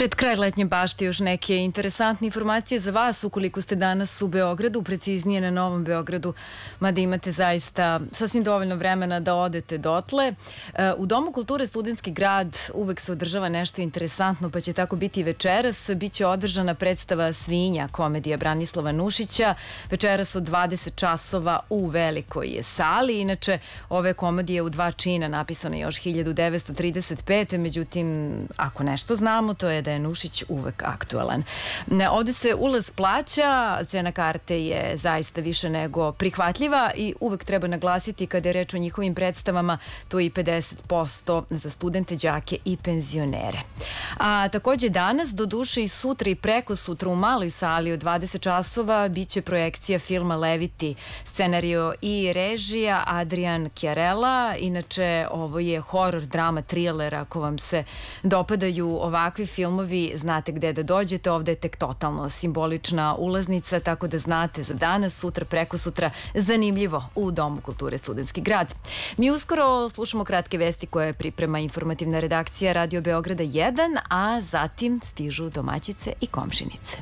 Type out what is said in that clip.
Pred kraj letnje bašte još neke interesantne informacije za vas ukoliko ste danas u Beogradu, preciznije na Novom Beogradu, mada imate zaista sasvim dovoljno vremena da odete dotle. U Domu kulture Studentski grad uvek se održava nešto interesantno, pa će tako biti i večeras. Biće održana predstava Svinja, komedija Branislava Nušića, večeras od 20 časova u velikoj sali. Inače, ove komedije u dva čina napisane još 1935. Međutim, ako nešto znamo, to je da je Nušić uvek aktualan. Ovde se ulaz plaća, cena karte je zaista više nego prihvatljiva i uvek treba naglasiti kada je reč o njihovim predstavama, to je i 50% za studente, đake i penzionere. A takođe danas, doduše i sutra i preko sutra u maloj sali od 20 časova biće projekcija filma Leviti, scenario i režija Adrian Chiarella. Inače, ovo je horor, drama, thriller. Ako vam se dopadaju ovakvi filmovi, znate gde da dođete. Ovde je tek totalno simbolična ulaznica, tako da znate za danas, sutra, preko sutra, zanimljivo u Domu kulture Studentski grad. Mi uskoro slušamo kratke vesti koje priprema informativna redakcija Radio Beograda 1, a zatim stižu domaćice i komšinice.